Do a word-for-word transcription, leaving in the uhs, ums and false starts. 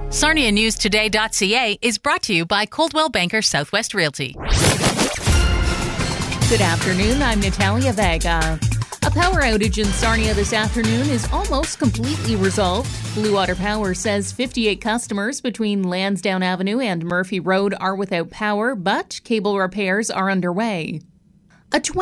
Sarnia News Today dot C A is brought to you by Coldwell Banker Southwest Realty. Good afternoon, I'm Natalia Vega. A power outage in Sarnia this afternoon is almost completely resolved. Blue Water Power says fifty-eight customers between Lansdowne Avenue and Murphy Road are without power, but cable repairs are underway. A